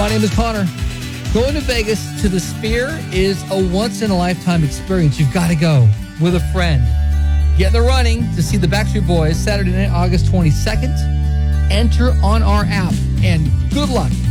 My name is Connor. Going to Vegas to the Sphere is a once-in-a-lifetime experience. You've got to go with a friend. Get in the running to see the Backstreet Boys Saturday night, August 22nd. Enter on our app, and good luck